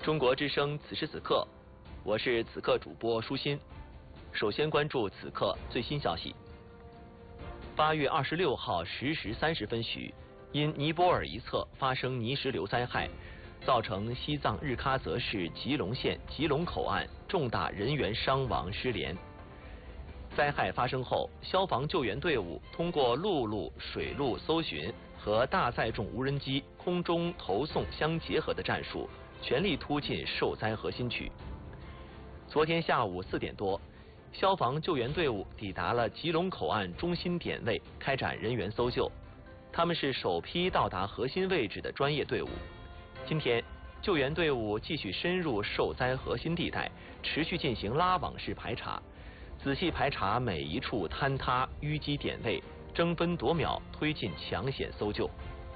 中国之声此时此刻，我是此刻主播舒心。首先关注此刻最新消息。8月26号10时30分许，因尼泊尔一侧发生泥石流灾害，造成西藏日喀则市吉隆县吉隆口岸重大人员伤亡失联。灾害发生后，消防救援队伍通过陆路、水路搜寻和大载重无人机空中投送相结合的战术，全力突进受灾核心区。昨天下午4点多，消防救援队伍抵达了吉隆口岸中心点位，开展人员搜救。他们是首批到达核心位置的专业队伍。今天，救援队伍继续深入受灾核心地带，持续进行拉网式排查，仔细排查每一处坍塌淤积点位，争分夺秒推进抢险搜救。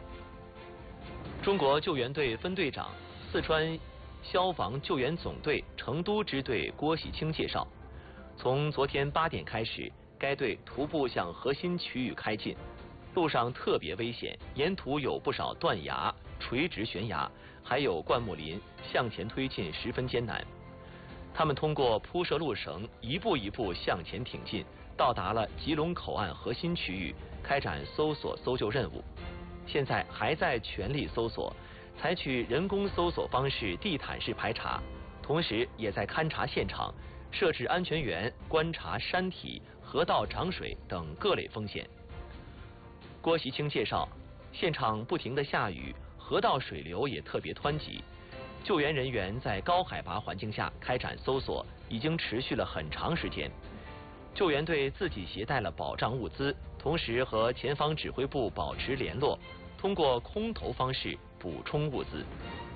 中国救援队分队长、四川消防救援总队成都支队郭喜清介绍，从昨天8点开始，该队徒步向核心区域开进，路上特别危险，沿途有不少断崖、垂直悬崖，还有灌木林，向前推进十分艰难。他们通过铺设路绳，一步一步向前挺进，到达了吉隆口岸核心区域，开展搜索搜救任务。现在还在全力搜索，采取人工搜索方式地毯式排查，同时也在勘察现场，设置安全员，观察山体、河道涨水等各类风险。郭习清介绍，现场不停地下雨，河道水流也特别湍急。救援人员在高海拔环境下开展搜索，已经持续了很长时间。救援队自己携带了保障物资，同时和前方指挥部保持联络，通过空投方式补充物资。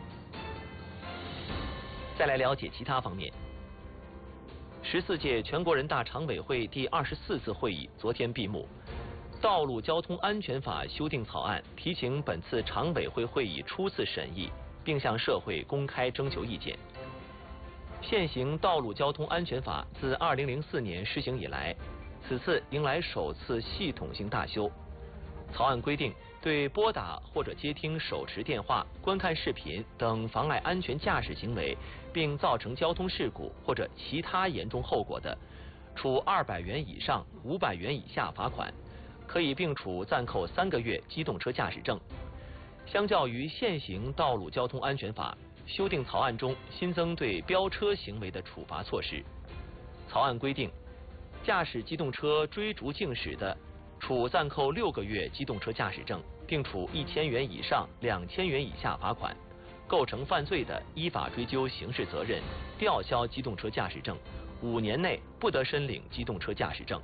再来了解其他方面。14届全国人大常委会第24次会议昨天闭幕，道路交通安全法修订草案提请本次常委会会议初次审议，并向社会公开征求意见。现行道路交通安全法自2004年施行以来，此次迎来首次系统性大修。草案规定，对拨打或者接听手持电话、观看视频等妨碍安全驾驶行为，并造成交通事故或者其他严重后果的，处200元以上500元以下罚款，可以并处暂扣3个月机动车驾驶证。相较于现行道路交通安全法，修订草案中新增对飙车行为的处罚措施。草案规定，驾驶机动车追逐竞驶的，处暂扣6个月机动车驾驶证，并处1000元以上2000元以下罚款；构成犯罪的，依法追究刑事责任，吊销机动车驾驶证，5年内不得申领机动车驾驶证。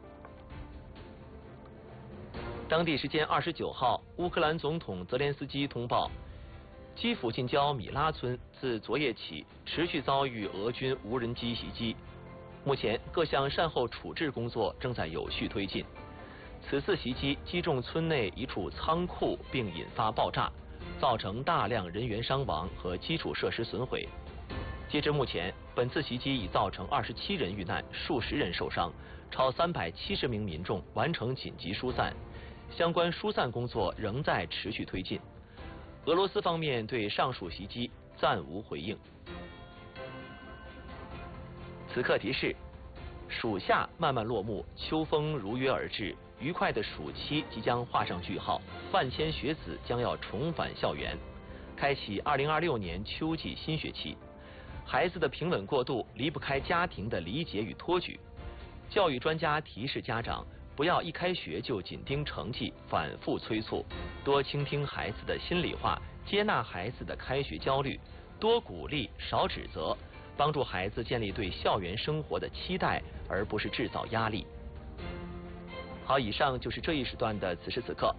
当地时间29号，乌克兰总统泽连斯基通报，基辅近郊米拉村自昨夜起持续遭遇俄军无人机袭击，目前各项善后处置工作正在有序推进。此次袭击击中村内一处仓库，并引发爆炸，造成大量人员伤亡和基础设施损毁。截至目前，本次袭击已造成27人遇难，数十人受伤，超370名民众完成紧急疏散，相关疏散工作仍在持续推进。俄罗斯方面对上述袭击暂无回应。此刻提示：暑夏慢慢落幕，秋风如约而至，愉快的暑期即将画上句号，万千学子将要重返校园，开启2026年秋季新学期。孩子的平稳过渡离不开家庭的理解与托举。教育专家提示家长，不要一开学就紧盯成绩，反复催促，多倾听孩子的心里话，接纳孩子的开学焦虑，多鼓励少指责，帮助孩子建立对校园生活的期待，而不是制造压力。好，以上就是这一时段的此时此刻。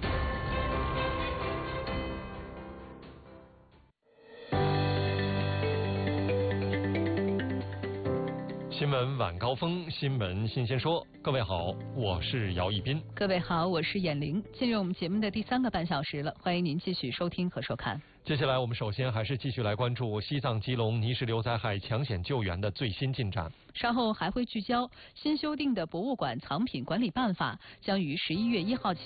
新闻晚高峰，新闻新鲜说。各位好，我是姚一斌。 各位好，我是闫玲。进入我们节目的第3个半小时了，欢迎您继续收听和收看。 接下来我们首先还是继续来关注西藏吉隆泥石流灾害抢险救援的最新进展。 稍后还会聚焦新修订的博物馆藏品管理办法，将于11月1号起